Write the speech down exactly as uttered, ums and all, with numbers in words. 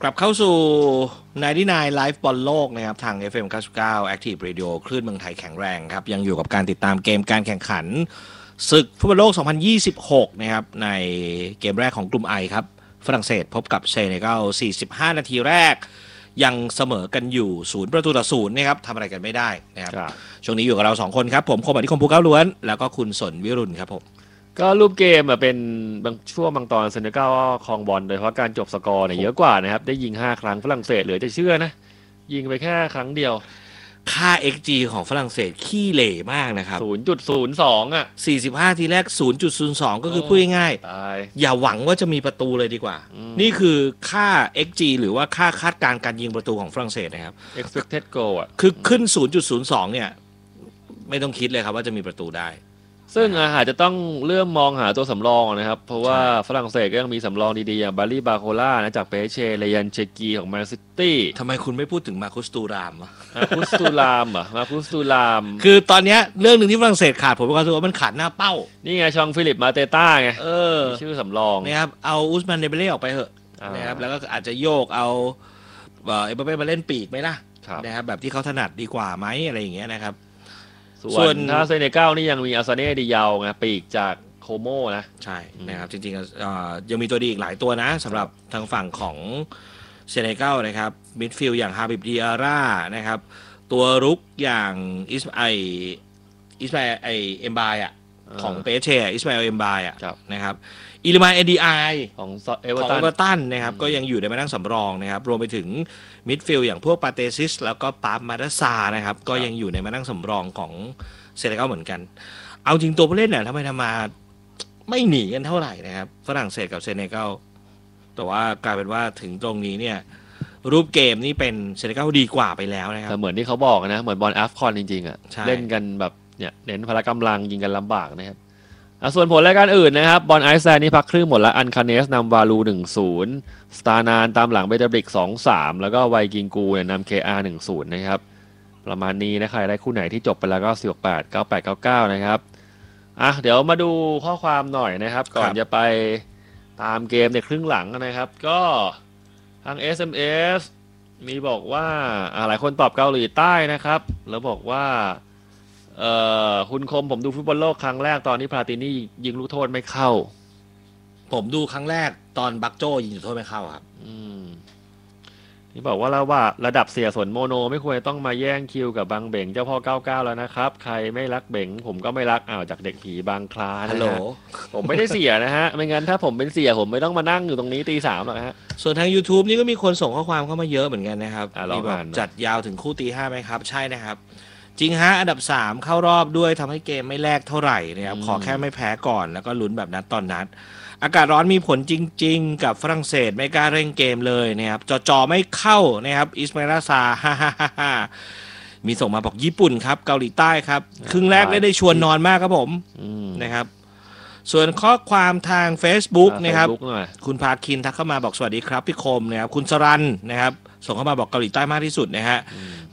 กลับเข้าสู่ไนน์ตี้ไนน์ Live บอลโลกนะครับทาง เอฟ เอ็ม เก้าสิบเก้า Active Radio คลื่นเมืองไทยแข็งแรงครับยังอยู่กับการติดตามเกมการแข่งขันศึกฟุตบอลโลก สองพันยี่สิบหก นะครับในเกมแรกของกลุ่ม I ครับฝรั่งเศสพบกับเซเนกัลสี่สิบห้านาทีแรกยังเสมอกันอยู่ศูนย์ประตูต่อศูนย์นะครับทำอะไรกันไม่ได้นะครับช่วงนี้อยู่กับเราสองคนครับผมคมอธิคมภูเก้าล้วนแล้วก็คุณสนวิรุณครับผมก็รูปเกมอ่ะเป็นบางช่วงบางตอนเซเนกัลก็ครองบอลโดยเฉพาะการจบสกอร์เนี่ยเยอะกว่านะครับได้ยิงห้าครั้งฝรั่งเศสเหลือจะเชื่อนะยิงไปแค่ครั้งเดียวค่า เอ็กซ์ จี ของฝรั่งเศสขี้เหร่มากนะครับศูนย์จุดศูนย์สอง อ่ะสี่สิบห้าทีแรก ศูนย์จุดศูนย์สอง ก็คือพูดง่ายๆอย่าหวังว่าจะมีประตูเลยดีกว่านี่คือค่า เอ็กซ์ จี หรือว่าค่าคาดการณ์การยิงประตูของฝรั่งเศสนะครับ expected goal อ่ะคือขึ้น ศูนย์จุดศูนย์สอง เนี่ยไม่ต้องคิดเลยครับว่าจะมีประตูได้ซึ่งอาจจะต้องเริ่มมองหาตัวสำรองนะครับเพราะว่าฝรั่งเศสก็ยังมีสำรองดีๆอย่างบารี่บาโคล่านะจากเปเชเรยันเชกีของแมนซิตี้ทำไมคุณไม่พูดถึงมาคุสตูรามมาคุสตูรามอ่ะมาคุสตูรามคือตอนนี้เรื่องหนึ่งที่ฝรั่งเศสขาดผมก็คือว่ามันขาดหน้าเป้านี่ไงชองฟิลิปมาเตต้าไงเออชื่อสำรองนะครับเอาอุสมานเดเบเล่ออกไปเถอะนะครับแล้วก็อาจจะโยกเอาเอเบเป้มาเล่นปีกไหมล่ะนะครับแบบที่เขาถนัดดีกว่าไหมอะไรอย่างเงี้ยนะครับส่วนถ้าเซเนกัลนี่ยังมีอาซาเน่ดิยาวไงปีกจากโคโมนะใช่นะครับจริงๆยังมีตัวดีอีกหลายตัวนะสำหรับทางฝั่งของเซเนกัลนะครับมิดฟิลด์อย่างฮาบิบดิอาร่านะครับตัวรุกอย่างอิสไออิสมาไอเอ็มบายอ่ะของเปเช่อิสมาเอลเอ็มบายอ่ะนะครับอิลิมาเอดีไอของเอเวอร์ตันนะครับก็ยังอยู่ในมานั่งสำรองนะครับรวมไปถึงมิดฟิลด์อย่างพวกปาเตซิสแล้วก็ปาร์มาดาซานะครับก็ยังอยู่ในมานั่งสำรองของเซเนกัลเหมือนกันเอาจริงตัวผู้เล่นเนี่ยทำไมทำมาไม่หนีกันเท่าไหร่นะครับฝรั่งเศสกับเซเนกัลแต่ว่ากลายเป็นว่าถึงตรงนี้เนี่ยรูปเกมนี่เป็นเซเนกัลดีกว่าไปแล้วนะครับแต่เหมือนที่เขาบอกนะเหมือนบอลอัฟคอนจริงๆอ่ะเล่นกันแบบเนี่ยเน้นพละกำลังยิงกันลำบากนะครับส่วนผลรายการอื่นนะครับบอลไอซ์แลนด์นี่พักครึ่งหมดแล้วอันคาเนสนำวาลู หนึ่งศูนย์ สตาร์นานตามหลังเบเตอร์บริก สองสาม แล้วก็ไวกิงกูเนี่ยนำ เค อาร์ หนึ่งศูนย์ นะครับประมาณนี้นะใครได้คู่ไหนที่จบไปแล้วก็สี่ หก แปด เก้า แปด เก้า เก้านะครับอ่ะเดี๋ยวมาดูข้อความหน่อยนะครับก่อนจะไปตามเกมในครึ่งหลังนะครับก็ทาง เอส เอ็ม เอส มีบอกว่าหลายคนตอบเกาหลีใต้นะครับแล้วบอกว่าเอ่อคุณคมผมดูฟุตบอลโลกครั้งแรกตอนที่พลาตินี่ยิงลูกโทษไม่เข้าผมดูครั้งแรกตอนบักโจยิงลูกโทษไม่เข้าครับอืมนี่บอกว่าแล้วว่าระดับเสียสนโมโนไม่ควรต้องมาแย่งคิวกับบางเบ่งเจ้าพ่อเก้าสิบเก้าแล้วนะครับใครไม่รักเบ่งผมก็ไม่รักอ้าวจากเด็กผีบางคลาฮัลโหลผมไม่ได้เสียนะฮะไม่งั้นถ้าผมเป็นเสียผมไม่ต้องมานั่งอยู่ตรงนี้ตีสามหรอกฮะส่วนทาง YouTube นี่ก็มีคนส่งข้อความเข้ามาเยอะเหมือนกันนะครับมีบอกจัดยาวถึงคู่ตีห้าไหมครับใช่นะครับจริงฮะอันดับสามเข้ารอบด้วยทำให้เกมไม่แลกเท่าไหร่นะครับขอแค่ไม่แพ้ก่อนแล้วก็ลุ้นแบบนัดตอนนัดอากาศร้อนมีผลจริงๆกับฝรั่งเศสไม่กล้าเร่งเกมเลยนะครับจอๆไม่เข้านะครับอิสมาอิลซาฮ่าฮ่าฮ่ามีส่งมาบอกญี่ปุ่นครับเกาหลีใต้ครับครึ่งแรกได้ชวนนอนมากครับผมนะครับส่วนข้อความทาง Facebook นะครับคุณพาคินทักเข้ามาบอกสวัสดีครับพี่คมนะครับคุณสรันนะครับส่งเข้ามาบอกเกาหลีใต้มากที่สุดนะฮะ